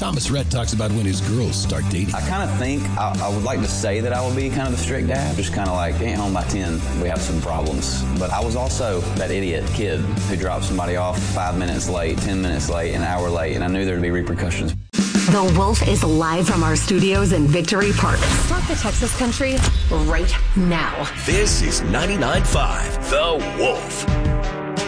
Thomas Rhett talks about when his girls start dating. I kind of think I would like to say that I would be kind of a strict dad. Just kind of like, ain't home by 10, we have some problems. But I was also that idiot kid who dropped somebody off 5 minutes late, 10 minutes late, an hour late, and I knew there would be repercussions. The Wolf is live from our studios in Victory Park. Start the Texas country right now. This is 99.5 The Wolf.